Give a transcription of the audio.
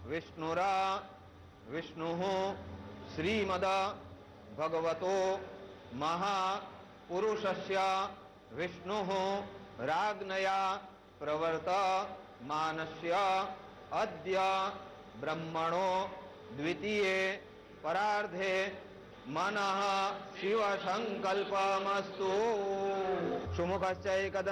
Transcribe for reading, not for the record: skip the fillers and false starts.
विष्णुरा विष्णुः श्रीमद भगवतो महापुरुषस्य विष्णुः राज्ञया प्रवर्तमानस्य अद्य ब्रह्मणो द्वितीये परार्धे मनः शिव संकल्पमस्तु। सुमुखश्च एकदं